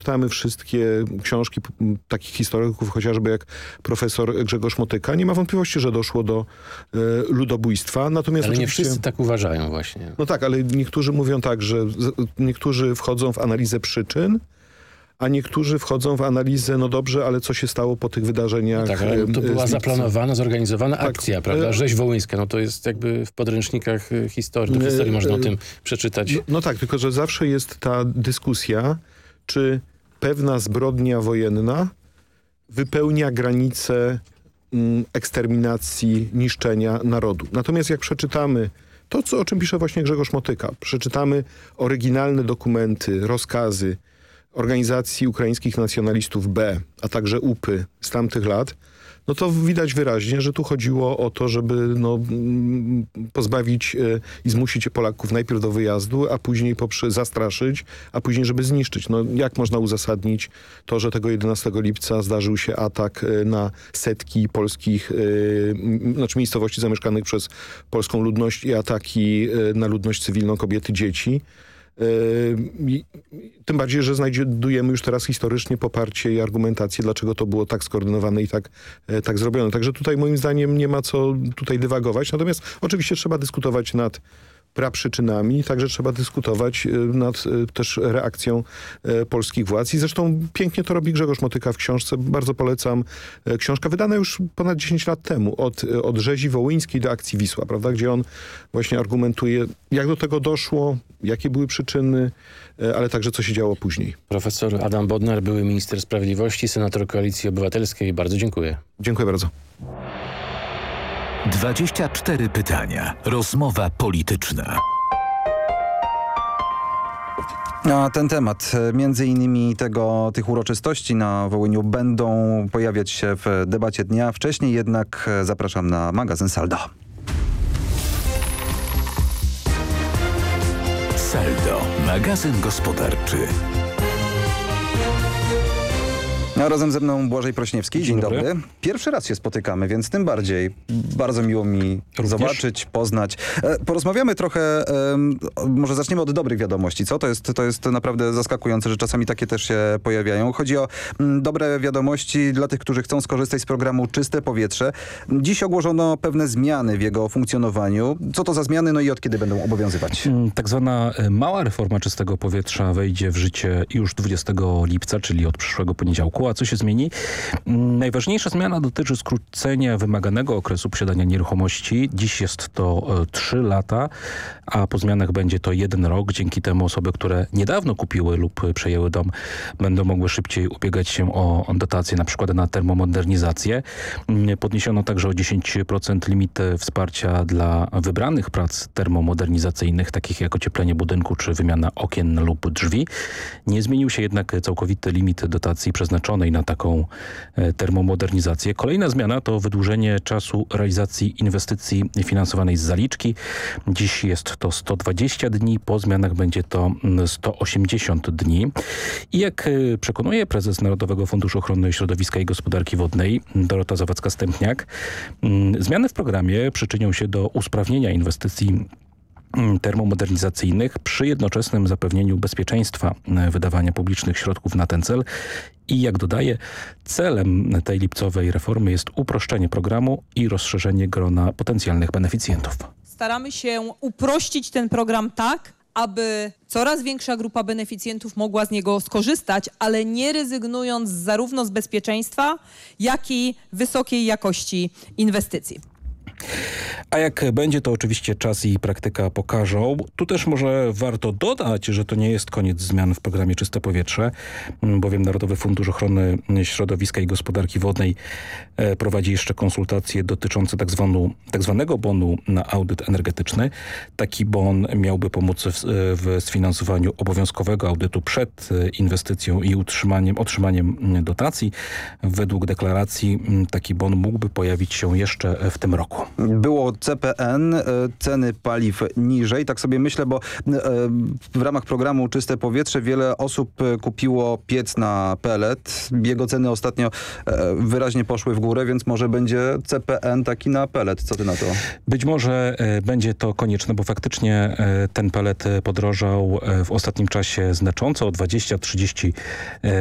Czytamy wszystkie książki takich historyków, chociażby jak profesor Grzegorz Motyka. Nie ma wątpliwości, że doszło do ludobójstwa. Natomiast ale nie wszyscy tak uważają właśnie. No tak, ale niektórzy mówią tak, że niektórzy wchodzą w analizę przyczyn, a niektórzy wchodzą w analizę, no dobrze, ale co się stało po tych wydarzeniach? No tak, ale to była zaplanowana, zorganizowana akcja, prawda? Rzeź wołyńska, no to jest jakby w podręcznikach historii, do historii można o tym przeczytać. No tak, tylko że zawsze jest ta dyskusja, czy pewna zbrodnia wojenna wypełnia granice eksterminacji, niszczenia narodu. Natomiast jak przeczytamy to, o czym pisze właśnie Grzegorz Motyka, przeczytamy oryginalne dokumenty, rozkazy organizacji ukraińskich nacjonalistów B, a także UPy z tamtych lat, no to widać wyraźnie, że tu chodziło o to, żeby pozbawić i zmusić Polaków najpierw do wyjazdu, a później zastraszyć, a później żeby zniszczyć. No jak można uzasadnić to, że tego 11 lipca zdarzył się atak na setki polskich, miejscowości zamieszkanych przez polską ludność i ataki na ludność cywilną, kobiety, dzieci. Tym bardziej, że znajdujemy już teraz historycznie poparcie i argumentację, dlaczego to było tak skoordynowane i tak zrobione. Także tutaj moim zdaniem nie ma co tutaj dywagować. Natomiast oczywiście trzeba dyskutować nad praprzyczynami, także trzeba dyskutować nad też reakcją polskich władz. I zresztą pięknie to robi Grzegorz Motyka w książce. Bardzo polecam. Książka wydana już ponad 10 lat temu, od rzezi wołyńskiej do akcji Wisła, prawda? Gdzie on właśnie argumentuje, jak do tego doszło, jakie były przyczyny, ale także co się działo później. Profesor Adam Bodnar, były minister sprawiedliwości, senator Koalicji Obywatelskiej. Bardzo dziękuję. Dziękuję bardzo. 24 pytania. Rozmowa polityczna. A ten temat, między innymi tych uroczystości na Wołyniu, będą pojawiać się w debacie dnia. Wcześniej jednak zapraszam na magazyn Saldo. Saldo, magazyn gospodarczy. A razem ze mną Błażej Prośniewski. Dzień dobry. Pierwszy raz się spotykamy, więc tym bardziej bardzo miło mi zobaczyć, poznać. Porozmawiamy trochę, może zaczniemy od dobrych wiadomości, co? To jest naprawdę zaskakujące, że czasami takie też się pojawiają. Chodzi o dobre wiadomości dla tych, którzy chcą skorzystać z programu Czyste Powietrze. Dziś ogłoszono pewne zmiany w jego funkcjonowaniu. Co to za zmiany, no i od kiedy będą obowiązywać? Tak zwana mała reforma Czystego Powietrza wejdzie w życie już 20 lipca, czyli od przyszłego poniedziałku. A co się zmieni? Najważniejsza zmiana dotyczy skrócenia wymaganego okresu posiadania nieruchomości. Dziś jest to 3 lata, a po zmianach będzie to 1 rok. Dzięki temu osoby, które niedawno kupiły lub przejęły dom, będą mogły szybciej ubiegać się o dotacje, na przykład na termomodernizację. Podniesiono także o 10% limit wsparcia dla wybranych prac termomodernizacyjnych, takich jak ocieplenie budynku czy wymiana okien lub drzwi. Nie zmienił się jednak całkowity limit dotacji przeznaczonej na taką termomodernizację. Kolejna zmiana to wydłużenie czasu realizacji inwestycji finansowanej z zaliczki. Dziś jest to 120 dni, po zmianach będzie to 180 dni. I jak przekonuje prezes Narodowego Funduszu Ochrony Środowiska i Gospodarki Wodnej Dorota Zawadzka-Stępniak, zmiany w programie przyczynią się do usprawnienia inwestycji termomodernizacyjnych przy jednoczesnym zapewnieniu bezpieczeństwa wydawania publicznych środków na ten cel. I jak dodaje, celem tej lipcowej reformy jest uproszczenie programu i rozszerzenie grona potencjalnych beneficjentów. Staramy się uprościć ten program tak, aby coraz większa grupa beneficjentów mogła z niego skorzystać, ale nie rezygnując zarówno z bezpieczeństwa, jak i wysokiej jakości inwestycji. A jak będzie, to oczywiście czas i praktyka pokażą. Tu też może warto dodać, że to nie jest koniec zmian w programie Czyste Powietrze, bowiem Narodowy Fundusz Ochrony Środowiska i Gospodarki Wodnej prowadzi jeszcze konsultacje dotyczące tak zwanego bonu na audyt energetyczny. Taki bon miałby pomóc w sfinansowaniu obowiązkowego audytu przed inwestycją i otrzymaniem dotacji. Według deklaracji taki bon mógłby pojawić się jeszcze w tym roku. Było CPN, ceny paliw niżej. Tak sobie myślę, bo w ramach programu Czyste Powietrze wiele osób kupiło piec na pellet. Jego ceny ostatnio wyraźnie poszły w górę, więc może będzie CPN taki na pellet. Co ty na to? Być może będzie to konieczne, bo faktycznie ten pellet podrożał w ostatnim czasie znacząco, o 20-30